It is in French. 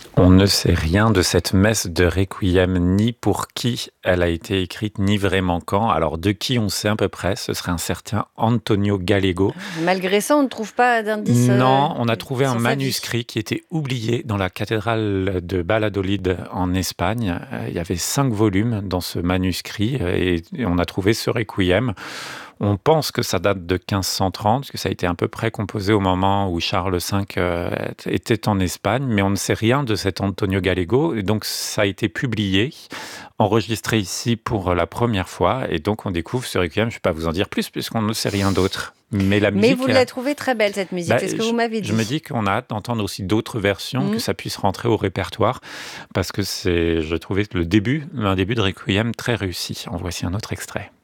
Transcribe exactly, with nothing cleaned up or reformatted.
On ne sait rien de cette messe de Requiem, ni pour qui elle a été écrite, ni vraiment quand. Alors de qui on sait à peu près, ce serait un certain Antonio Gallego. Malgré ça, on ne trouve pas d'indices euh, Non, on a trouvé un sur sa vie. manuscrit qui était oublié dans la cathédrale de Valladolid en Espagne. Euh, Il y avait cinq volumes dans ce manuscrit euh, et et on a trouvé ce Requiem. On pense que ça date de quinze cent trente, que ça a été à peu près composé au moment où Charles cinq euh, était en Espagne, mais on ne sait rien de cet Antonio Gallego, et donc ça a été publié, enregistré ici pour la première fois, et donc on découvre ce Requiem. Je ne vais pas vous en dire plus, puisqu'on ne sait rien d'autre. Mais la Mais musique, vous euh, l'avez trouvée très belle, cette musique, bah, c'est ce que je, vous m'avez je me dit. dis qu'on a hâte d'entendre aussi d'autres versions, que Mm. ça puisse rentrer au répertoire, parce que c'est, je trouvais le début, un début de Requiem très réussi. En voici un autre extrait.